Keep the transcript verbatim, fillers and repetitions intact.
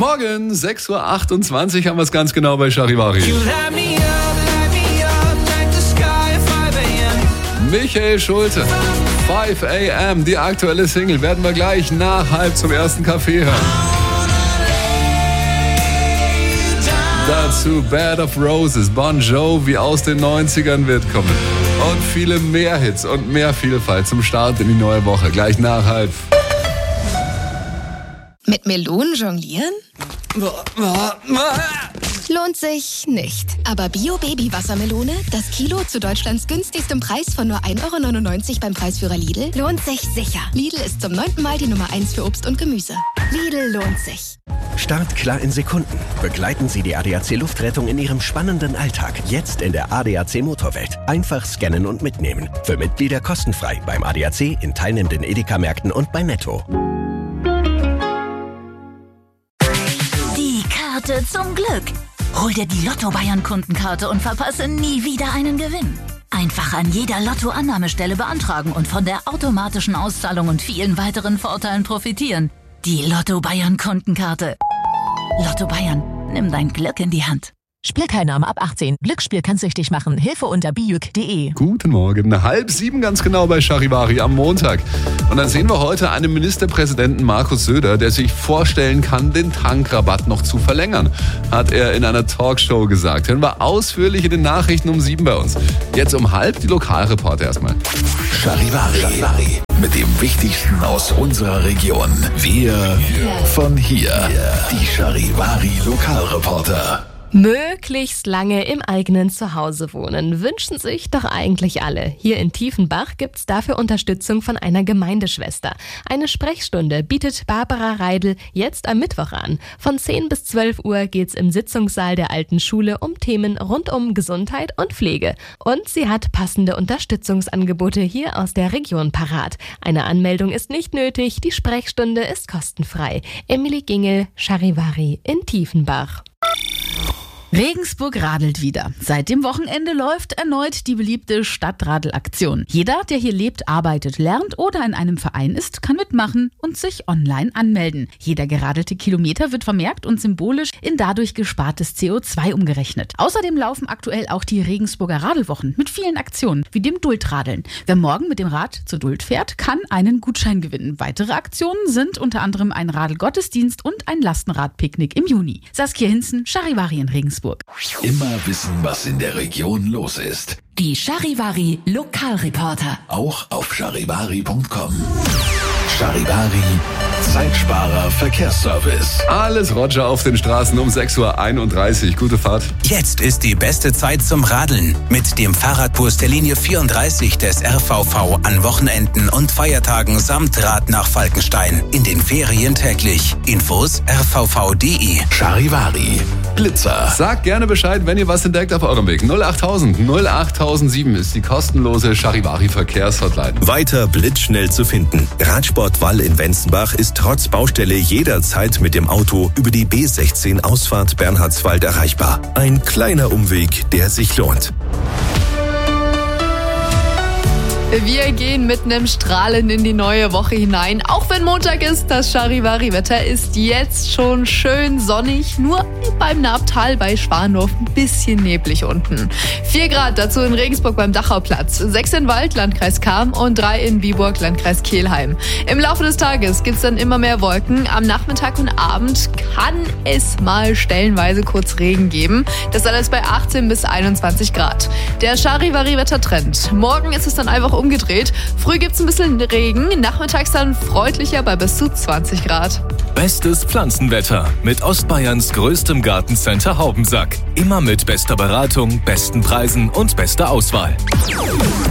Morgen, sechs Uhr achtundzwanzig haben wir es ganz genau bei Charivari. Michael Schulte, five a m, die aktuelle Single, werden wir gleich nach halb zum ersten Café hören. Dazu Bed of Roses, Bon Jovi aus den neunzigern wird kommen. Und viele mehr Hits und mehr Vielfalt zum Start in die neue Woche. Gleich nach halb. Mit Melonen jonglieren? Lohnt sich nicht. Aber Bio-Baby-Wassermelone, das Kilo zu Deutschlands günstigstem Preis von nur ein Euro neunundneunzig beim Preisführer Lidl, lohnt sich sicher. Lidl ist zum neunten Mal die Nummer eins für Obst und Gemüse. Lidl lohnt sich. Start klar in Sekunden. Begleiten Sie die A D A C Luftrettung in Ihrem spannenden Alltag. Jetzt in der A D A C Motorwelt. Einfach scannen und mitnehmen. Für Mitglieder kostenfrei beim A D A C, in teilnehmenden Edeka-Märkten und bei Netto. Die Karte zum Glück. Hol dir die Lotto-Bayern-Kundenkarte und verpasse nie wieder einen Gewinn. Einfach an jeder Lotto-Annahmestelle beantragen und von der automatischen Auszahlung und vielen weiteren Vorteilen profitieren. Die Lotto-Bayern-Kundenkarte. Lotto Bayern, nimm dein Glück in die Hand. Spielteilnahme ab achtzehn. Glücksspiel kann süchtig machen. Hilfe unter bijuk punkt de. Guten Morgen, halb sieben ganz genau bei Charivari am Montag. Und dann sehen wir heute einen Ministerpräsidenten Markus Söder, der sich vorstellen kann, den Tankrabatt noch zu verlängern, hat er in einer Talkshow gesagt. Hören wir ausführlich in den Nachrichten um sieben bei uns. Jetzt um halb die Lokalreporter erstmal. Charivari, Charivari. Mit dem Wichtigsten aus unserer Region. Wir von hier. Die Charivari Lokalreporter. Möglichst lange im eigenen Zuhause wohnen, wünschen sich doch eigentlich alle. Hier in Tiefenbach gibt's dafür Unterstützung von einer Gemeindeschwester. Eine Sprechstunde bietet Barbara Reidel jetzt am Mittwoch an. Von zehn bis zwölf Uhr geht's im Sitzungssaal der alten Schule um Themen rund um Gesundheit und Pflege. Und sie hat passende Unterstützungsangebote hier aus der Region parat. Eine Anmeldung ist nicht nötig, die Sprechstunde ist kostenfrei. Emily Gingel, Charivari in Tiefenbach. Regensburg radelt wieder. Seit dem Wochenende läuft erneut die beliebte Stadtradelaktion. Jeder, der hier lebt, arbeitet, lernt oder in einem Verein ist, kann mitmachen und sich online anmelden. Jeder geradelte Kilometer wird vermerkt und symbolisch in dadurch gespartes C O zwei umgerechnet. Außerdem laufen aktuell auch die Regensburger Radelwochen mit vielen Aktionen, wie dem Duldradeln. Wer morgen mit dem Rad zur Duld fährt, kann einen Gutschein gewinnen. Weitere Aktionen sind unter anderem ein Radelgottesdienst und ein Lastenradpicknick im Juni. Saskia Hinzen, Charivari in Regensburg. Immer wissen, was in der Region los ist. Die Charivari Lokalreporter. Auch auf charivari punkt com. Charivari, Zeitsparer Verkehrsservice. Alles Roger auf den Straßen um sechs Uhr einunddreißig. Gute Fahrt. Jetzt ist die beste Zeit zum Radeln. Mit dem Fahrradbus der Linie vierunddreißig des R V V an Wochenenden und Feiertagen samt Rad nach Falkenstein. In den Ferien täglich. Infos r v v punkt de. Charivari, Blitzer. Sagt gerne Bescheid, wenn ihr was entdeckt auf eurem Weg. null achttausend null achttausendsieben ist die kostenlose Charivari Verkehrshotline. Weiter blitzschnell zu finden. Radsport Wall in Wenzenbach ist trotz Baustelle jederzeit mit dem Auto über die B sechzehn Ausfahrt Bernhardswald erreichbar. Ein kleiner Umweg, der sich lohnt. Wir gehen mit einem Strahlen in die neue Woche hinein. Auch wenn Montag ist, das Charivari-Wetter ist jetzt schon schön sonnig. Nur beim Nabtal bei Schwandorf ein bisschen neblig unten. vier Grad dazu in Regensburg beim Dachauplatz. sechs in Wald, Landkreis Cham und drei in Viborg, Landkreis Kelheim. Im Laufe des Tages gibt's dann immer mehr Wolken. Am Nachmittag und Abend kann es mal stellenweise kurz Regen geben. Das alles bei achtzehn bis einundzwanzig Grad. Der Charivari-Wettertrend. Morgen ist es dann einfach umgedreht. Früh gibt's ein bisschen Regen, nachmittags dann freundlicher bei bis zu zwanzig Grad. Bestes Pflanzenwetter mit Ostbayerns größtem Gartencenter Haubensack. Immer mit bester Beratung, besten Preisen und bester Auswahl.